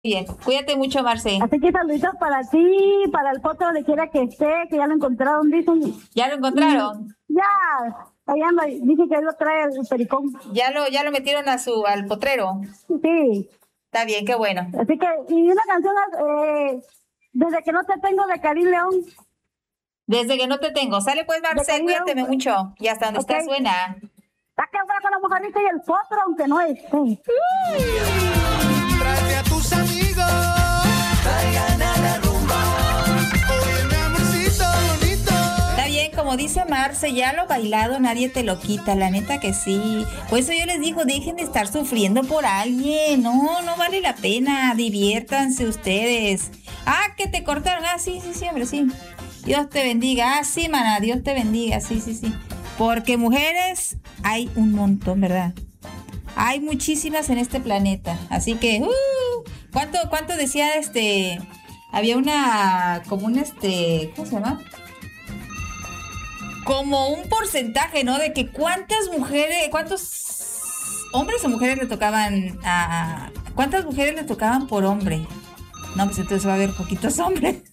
Bien, cuídate mucho, Marce. Así que saluditos para ti, para el potro donde quiera que esté, que ya lo encontraron, dicen. ¿Ya lo encontraron? Ya, allá anda, dice que él lo trae el pericón. ¿Ya lo metieron al potrero? Sí. Está bien, qué bueno. Así que, y una canción, desde que no te tengo, de Karim León. Desde que no te tengo. Sale pues, Marce, cuídateme mucho. Y hasta donde está suena. Está que hablar con la mojarrita y el potro, aunque no esté. Tráete a tus amigos, traigan a la rumba. Oye, mi amorcito bonito. Está bien, como dice Marce, ya lo bailado nadie te lo quita, la neta que sí. Por eso yo les digo, dejen de estar sufriendo por alguien. No vale la pena. Diviértanse ustedes. Ah, que te cortaron. Ah, sí, hombre, sí. Dios te bendiga. Ah, sí, mana, Dios te bendiga. Sí. Porque mujeres hay un montón, ¿verdad? Hay muchísimas en este planeta. Así que, ¿cuánto decía había ¿cómo se llama? Como un porcentaje, ¿no? De que cuántos hombres o mujeres le tocaban ¿cuántas mujeres le tocaban por hombre? No, pues entonces va a haber poquitos hombres.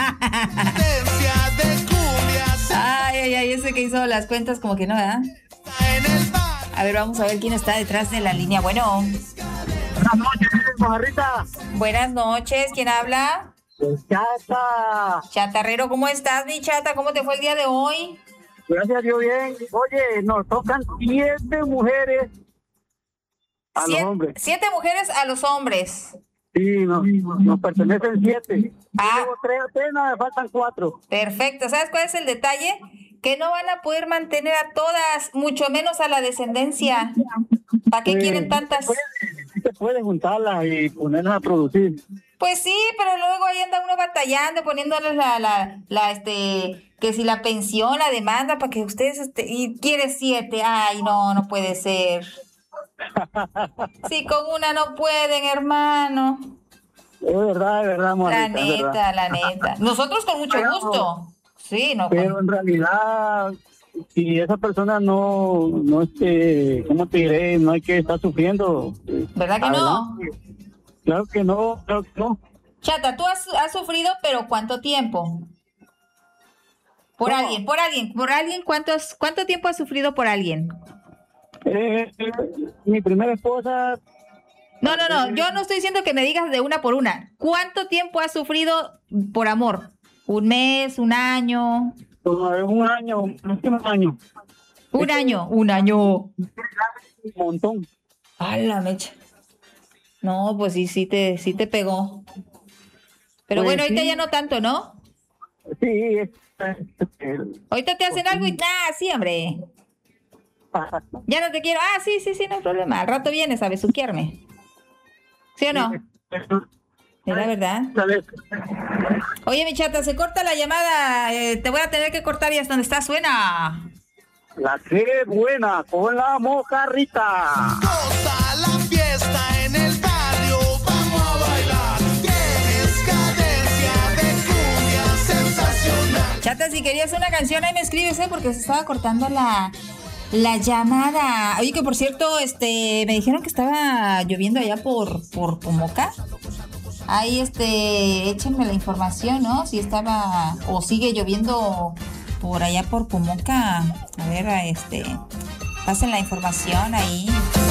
Ay, ese que hizo las cuentas como que no, ¿verdad? A ver, vamos a ver quién está detrás de la línea. Bueno. Buenas noches, mojarrita. Buenas noches, ¿quién habla? Chata. Chatarrero, ¿cómo estás, mi chata? ¿Cómo te fue el día de hoy? Gracias a Dios, bien. Oye, nos tocan 7 mujeres a los hombres. 7 mujeres a los hombres. Sí, nos pertenecen 7. Ah. Llevo 3 apenas, me faltan 4. Perfecto. ¿Sabes cuál es el detalle? Que no van a poder mantener a todas, mucho menos a la descendencia. ¿Para qué quieren tantas? Se puede juntarlas y ponerlas a producir. Pues sí, pero luego ahí anda uno batallando, poniéndoles que si la pensión, la demanda, para que ustedes, y quiere 7. Ay, no puede ser. Sí, con una no pueden, hermano. Es verdad, Mojarrita. La neta. Nosotros con mucho gusto. Sí, no. Pero en realidad, si esa persona no ¿cómo te diré? No hay que estar sufriendo. ¿Verdad que no? Claro que no. Chata, tú has sufrido, pero ¿cuánto tiempo? Por alguien. ¿Cuánto tiempo has sufrido por alguien? Mi primera esposa. No, yo no estoy diciendo que me digas de una por una. ¿Cuánto tiempo has sufrido por amor? ¿1 mes, 1 año? Un año, un año. Un año. Un montón. ¡A la mecha! No, pues sí te pegó. Pero pues bueno, ahorita sí. ya no tanto, ¿no? Sí. Ahorita te hacen algo y sí, hombre. Ya no te quiero. Sí, no hay problema. Al rato vienes a besuquearme. ¿Sí o no? Es la verdad. Oye, mi chata, se corta la llamada. Te voy a tener que cortar y hasta donde está suena. La que buena con la mojarrita. Toda la fiesta en el barrio, vamos a bailar. Tienes cadencia de cumbia sensacional. Chata, si querías una canción, ahí me escribes, porque se estaba cortando la llamada. Oye, que por cierto, me dijeron que estaba lloviendo allá por Pomoca. Ahí, échenme la información, ¿no? Si estaba o sigue lloviendo por allá por Pomoca. A ver, pasen la información ahí.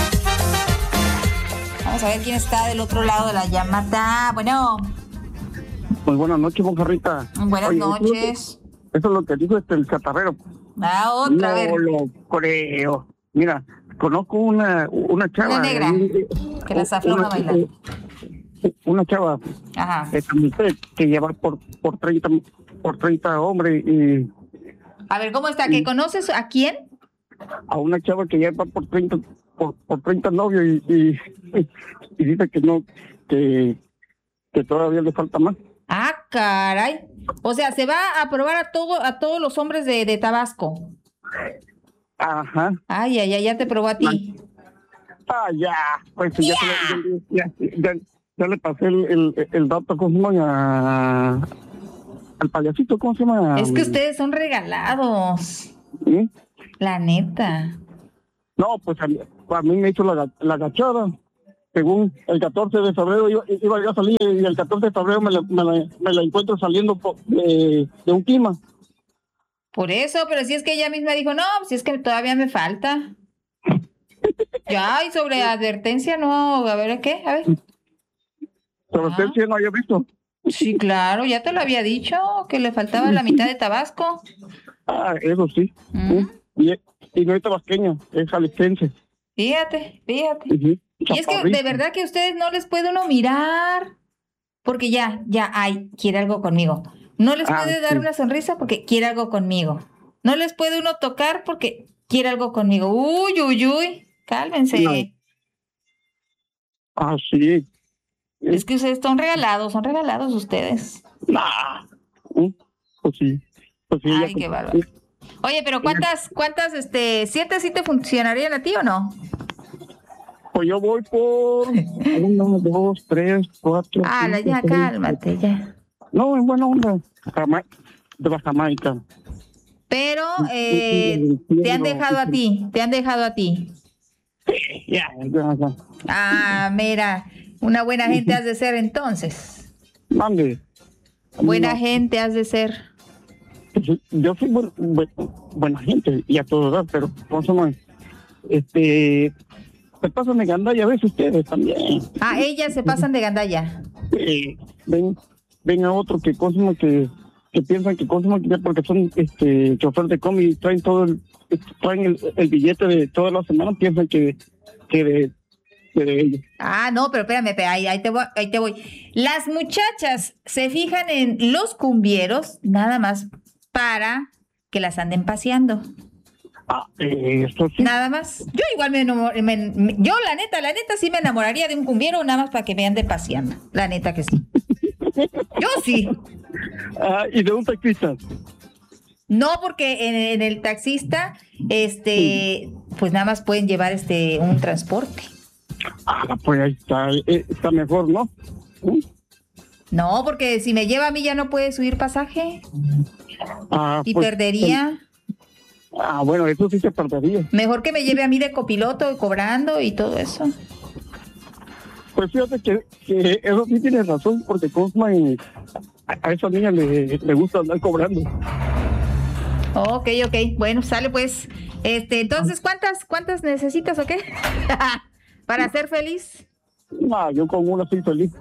Vamos a ver quién está del otro lado de la llamada. Bueno. Muy buenas noches, mojarrita. Buenas noches. Eso es lo que dijo el chatarrero. Otra vez. No lo creo. Mira, conozco una chava. Una negra, que las afloja a bailar. Una chava. Ajá. Que lleva por 30 hombres y... A ver, ¿cómo está? ¿Que conoces a quién? A una chava que lleva por 30 novios y dice que no, que todavía le falta más. Caray. O sea, se va a probar a todos los hombres de Tabasco. Ajá. Ya te probó a ti. Ya. Pues ya le pasé el dato, ¿cómo se llama? Al payasito, ¿cómo se llama? Es que ustedes son regalados. ¿Sí? La neta. No, pues a mí me hizo la agachada. según el 14 de febrero iba yo a salir y el 14 de febrero me la encuentro saliendo de un clima. Por eso, pero si es que ella misma dijo, no, si es que todavía me falta. Ya, y sobre advertencia, no, a ver, ¿qué? A ver. Pero usted sí no había visto. Sí, claro, ya te lo había dicho, que le faltaba la mitad de Tabasco. Ah, eso sí. Y no es tabasqueña, es jalisciense. Fíjate. Uh-huh. Y es que de verdad que a ustedes no les puede uno mirar, porque quiere algo conmigo. No les puede dar una sonrisa porque quiere algo conmigo. No les puede uno tocar porque quiere algo conmigo. Uy, cálmense. No. Ah, sí. Es que ustedes son regalados ustedes. Nah. Pues sí. Ay, qué bárbaro. Oye, pero ¿cuántas 7 sí te funcionarían a ti o no? Pues yo voy por 1, 2, 3, 4. Ya, cálmate, ya. No, en buena onda. De la Jamaica. Pero te han dejado a ti. Ya. Ah, mira, una buena gente has de ser entonces. Mande. Buena gente has de ser. Yo soy buena gente y a todo edad, pero por eso no se pasan de gandalla a veces ustedes también. Ah, ellas se pasan de gandalla. Ven a otro que Cosmo que piensan que Cosmo ya porque son chofer de comi y traen traen el billete de toda la semana, piensan que de ellos. Ah, no, pero espérame, ahí te voy. Las muchachas se fijan en los cumbieros nada más para que las anden paseando. Eso sí. Nada más. Yo igual yo la neta sí me enamoraría de un cumbiero nada más para que me ande paseando. La neta que sí. Yo sí. ¿Y de un taxista? No, porque en el taxista, pues nada más pueden llevar un transporte. Pues ahí está mejor, ¿no? No, porque si me lleva a mí ya no puede subir pasaje. Y pues, perdería. Bueno, eso sí se perdería. Mejor que me lleve a mí de copiloto, cobrando y todo eso. Pues fíjate que eso sí tienes razón, porque Cosma a esa niña le gusta andar cobrando. Ok. Bueno, sale pues. Entonces, ¿cuántas necesitas o qué? ¿Para ser feliz? No, yo con una soy feliz.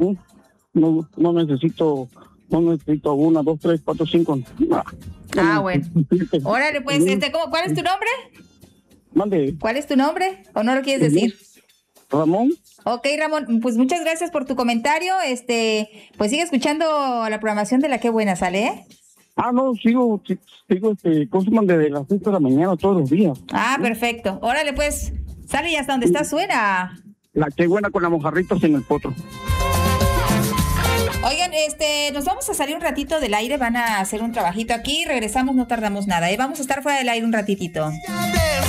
No necesito 1, 2, 3, 4, 5. Bueno. Órale, pues, ¿cuál es tu nombre? Mande. ¿Cuál es tu nombre? ¿O no lo quieres decir? Ramón. Ok, Ramón, pues muchas gracias por tu comentario. Pues sigue escuchando la programación de La Qué Buena, ¿sale? No, sigo Cosman desde las 5 de la mañana todos los días. Perfecto. Órale, pues, sale y hasta donde está suena. La Qué Buena con las mojarritas en el potro. Oigan, nos vamos a salir un ratito del aire, van a hacer un trabajito aquí, regresamos, no tardamos nada, vamos a estar fuera del aire un ratitito.